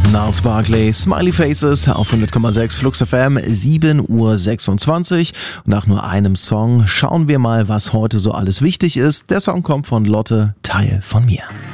Gnarls Barkley, Smiley Faces auf 100,6 Flux FM, 7:26 Uhr. Nach nur einem Song schauen wir mal, was heute so alles wichtig ist. Der Song kommt von Lotte, Teil von mir.